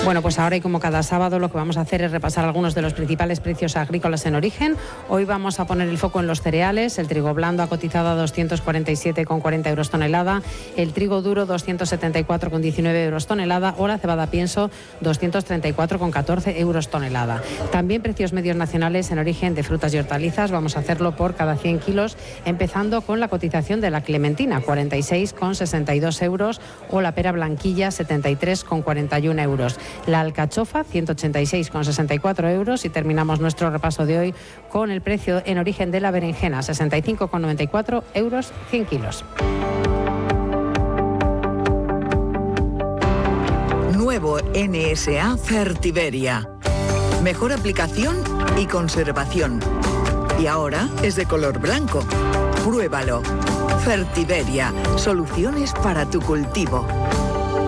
Bueno, pues ahora y como cada sábado lo que vamos a hacer es repasar algunos de los principales precios agrícolas en origen. Hoy vamos a poner el foco en los cereales. El trigo blando ha cotizado a 247,40 euros tonelada, el trigo duro 274,19 euros tonelada o la cebada pienso 234,14 euros tonelada. También precios medios nacionales en origen de frutas y hortalizas. Vamos a hacerlo por cada 100 kilos, empezando con la cotización de la clementina, 46,62 euros, o la pera blanquilla, 73,41 euros. La alcachofa, 186,64 euros, y terminamos nuestro repaso de hoy con el precio en origen de la berenjena, 65,94 euros 100 kilos. Nuevo NSA Fertiberia. Mejor aplicación y conservación. Y ahora es de color blanco. Pruébalo. Fertiberia. Soluciones para tu cultivo.